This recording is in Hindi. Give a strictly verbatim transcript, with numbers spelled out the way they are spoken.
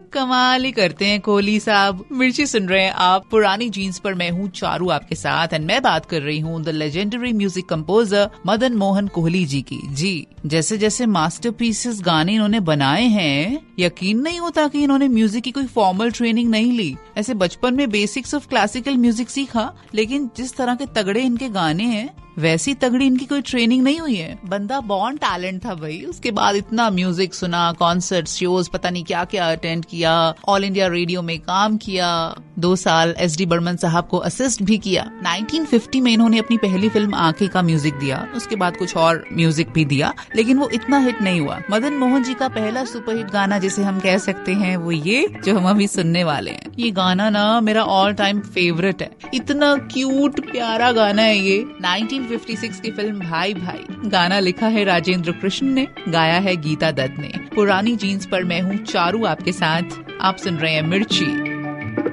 कमाल ही करते हैं कोहली साहब। मिर्ची सुन रहे हैं आप, पुरानी जीन्स पर मैं हूँ चारू आपके साथ, एंड मैं बात कर रही हूँ the legendary music composer Madan Mohan Kohli ji की। जी, जैसे जैसे मास्टरपीसेस गाने इन्होंने बनाए हैं, यकीन नहीं होता कि इन्होंने म्यूजिक की कोई फॉर्मल ट्रेनिंग नहीं ली। ऐसे बचपन में बेसिक्स ऑफ क्लासिकल म्यूजिक सीखा, लेकिन जिस तरह के तगड़े इनके गाने हैं वैसी तगड़ी इनकी कोई ट्रेनिंग नहीं हुई है। बंदा बॉर्न टैलेंट था भाई। उसके बाद इतना म्यूजिक सुना, कॉन्सर्ट, शोज, पता नहीं क्या क्या अटेंड किया, ऑल इंडिया रेडियो में काम किया, दो साल एस डी बर्मन साहब को असिस्ट भी किया। नाइनटीन फिफ्टी में इन्होंने अपनी पहली फिल्म आंखें का म्यूजिक दिया, उसके बाद कुछ और म्यूजिक भी दिया, लेकिन वो इतना हिट नहीं हुआ। मदन मोहन जी का पहला सुपरहिट गाना जिसे हम कह सकते हैं वो ये जो हम अभी सुनने वाले हैं। ये गाना ना मेरा ऑल टाइम फेवरेट है। इतना क्यूट प्यारा गाना है ये। नाइनटीन फिफ्टी सिक्स की फिल्म भाई भाई। गाना लिखा है राजेंद्र कृष्ण ने, गाया है गीता दत्त ने। पुरानी जीन्स पर मैं हूँ चारू आपके साथ, आप सुन रहे हैं मिर्ची।